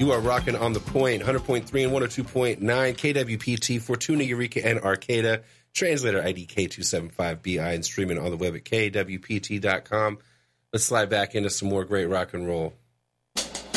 You are rocking on the point, 100.3 and 102.9 KWPT, Fortuna, Eureka, and Arcata. Translator ID K275BI and streaming on the web at kwpt.com. Let's slide back into some more great rock and roll.